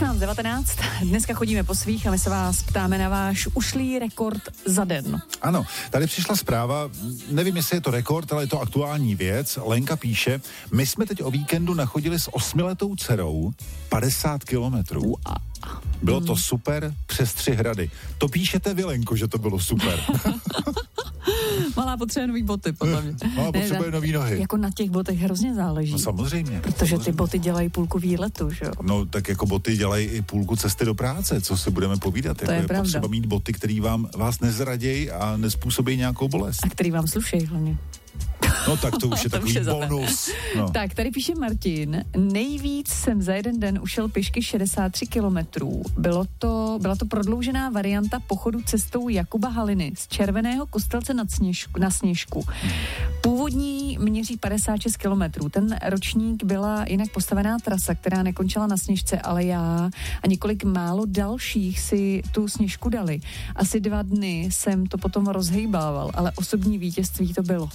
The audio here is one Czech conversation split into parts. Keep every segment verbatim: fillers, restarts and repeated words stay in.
šestnáct devatenáct, dneska chodíme po svých a my se vás ptáme na váš ušlý rekord za den. Ano, tady přišla zpráva, nevím, jestli je to rekord, ale je to aktuální věc. Lenka píše, my jsme teď o víkendu nachodili s osmiletou dcerou padesát kilometrů. Bylo to super, přes tři hrady. To píšete vy, Lenko, že to bylo super. Malá potřebuje nový boty, podle mě. Malá potřebuje nový nohy. Jako na těch botech hrozně záleží. No samozřejmě. Protože samozřejmě. ty boty dělají půlku výletu, že jo? No tak jako boty dělají i půlku cesty do práce, co se budeme povídat. To jako je, je pravda. potřeba mít boty, který vám vás nezradějí a nespůsobí nějakou bolest. A který vám slušejí hlavně. No tak to už je To takový už je bonus. No. Tak, tady píše Martin, nejvíc jsem za jeden den ušel pěšky šedesát tři kilometrů. Bylo to, byla to prodloužená varianta pochodu cestou Jakuba Haliny z Červeného Kostelce nad Sněžku, na Sněžku. Původní měří padesát šest kilometrů. Ten ročník byla jinak postavená trasa, která nekončila na Sněžce, ale já a několik málo dalších si tu Sněžku dali. Asi dva dny jsem to potom rozhejbával, ale osobní vítězství to bylo.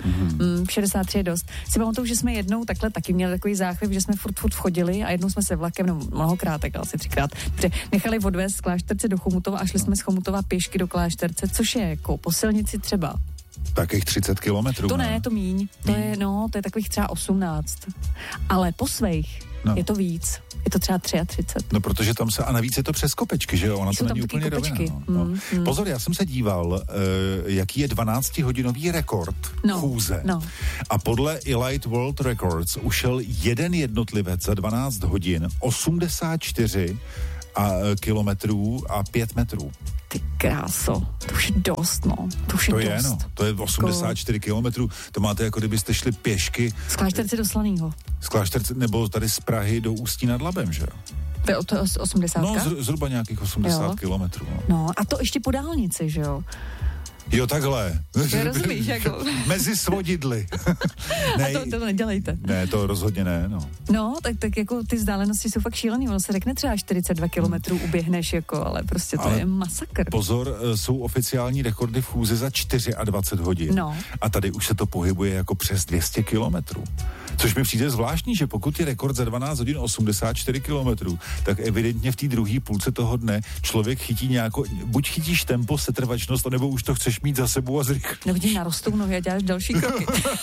Mm, šedesát tři je dost. Si pamatuju, že jsme jednou takhle taky měli takový záchvěv, že jsme furt, furt chodili a jednou jsme se vlakem, no mnohokrát, tak asi třikrát, nechali odvést z Klášterce do Chomutova a šli jsme z Chomutova pěšky do Klášterce, což je jako po silnici třeba. Takých třicet kilometrů. To ne, to míň. To je, no, to je takových třeba osmnáct. Ale po svých no. je to víc. Je to třeba třicet tři. No, protože tam se, a navíc je to přes kopečky, že jo? Ona Jsou to není úplně rovina. No. Mm, no. mm. Pozor, já jsem se díval, uh, jaký je dvanáctihodinový rekord no. chůze. No. A podle Elite World Records ušel jeden jednotlivec za dvanáct hodin osmdesát čtyři a, kilometrů a pět metrů. Ty kráso, to už je dost, no. To už je to dost. je, no. To je osmdesát čtyři kilometrů. To máte, jako kdybyste šli pěšky. Z Klášterce do Slanýho. Z Klášterce, nebo tady z Prahy do Ústí nad Labem, že jo? To je, to je osmdesát? No, z, zhruba nějakých osmdesát kilometrů. No. no, a to ještě po dálnici, že jo? Jo, takhle. Rozumíš, jako. Mezi svodidly. Ne, a to, to nedělejte. Ne, to rozhodně ne, no. No, tak, tak jako ty vzdálenosti jsou fakt šílený. Ono se řekne třeba čtyřicet dva kilometrů uběhneš, jako, ale prostě to ale je masakr. Pozor, jsou oficiální rekordy v chůzi za dvacet čtyři hodin. No. A tady už se to pohybuje jako přes dvě stě kilometrů. Což mi přijde zvláštní, že pokud je rekord za dvanáct hodin osmdesát čtyři kilometrů, tak evidentně v té druhé půlce toho dne člověk chytí nějakou, buď chytíš tempo, setrvačnost, nebo už to chceš mít za sebou a zrychle. Nebo ti narostou nohy a děláš další kroky.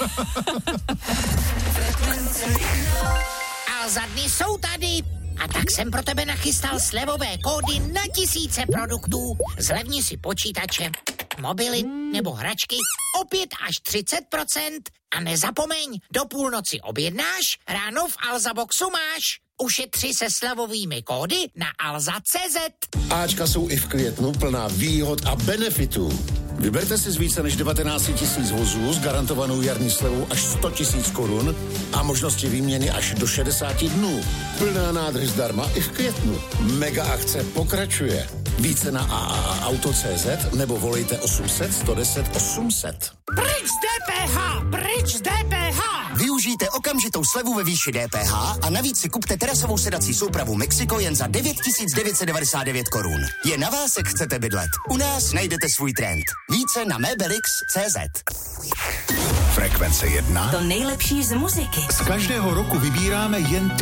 A za dny jsou tady. A tak jsem pro tebe nachystal slevové kódy na tisíce produktů. Zlevni si počítače, mobily nebo hračky o pět až třicet procent. A nezapomeň, do půlnoci objednáš, ráno v Alzaboxu máš. Ušetři se slevovými kódy na alza tečka cé zet. Ačka jsou i v květnu plná výhod a benefitů. Vyberte si z více než devatenáct tisíc vozů s garantovanou jarní slevou až sto tisíc korun a možnosti výměny až do šedesáti dnů. Plná nádrž zdarma i v květnu. Mega akce pokračuje. Více na a a a auto tečka cé zet nebo volejte osm set, sto deset, osm set. Pryč z dé pé há! Pryč z dé pé há! Využijte okamžitou slevu ve výši dé pé há a navíc si kupte terasovou sedací soupravu Mexico jen za devět tisíc devět set devadesát devět korun. Je na vás, jak chcete bydlet. U nás najdete svůj trend. Více na mebelix tečka cé zet. Frekvence jedna. To nejlepší z muziky. Z každého roku vybíráme jen